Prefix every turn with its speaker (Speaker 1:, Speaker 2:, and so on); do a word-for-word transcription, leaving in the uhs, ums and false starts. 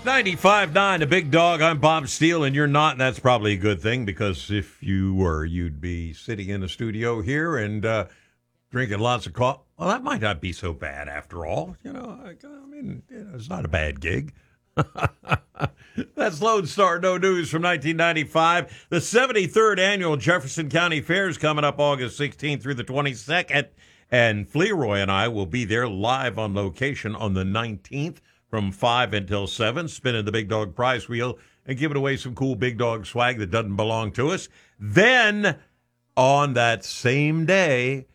Speaker 1: ninety-five point nine, the Big Dog. I'm Bob Steele, and you're not, and that's probably a good thing, because if you were, you'd be sitting in the studio here and uh, drinking lots of coffee. Well, that might not be so bad after all. You know, I, I mean, you know, it's not a bad gig. That's Lone Star No News from nineteen ninety-five. The seventy-third Annual Jefferson County Fair is coming up August sixteenth through the twenty-second, and Fleroy and I will be there live on location on the nineteenth from five until seven, spinning the Big Dog prize wheel and giving away some cool Big Dog swag that doesn't belong to us. Then, on that same day,